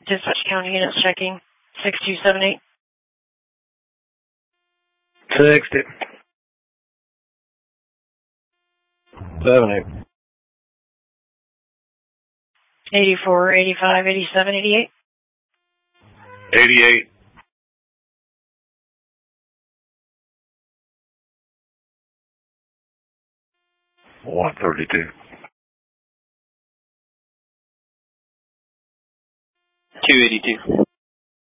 Dispatch County units checking. 6278. 60. 70. 84, 85, 87, 88. 88. 132. 282.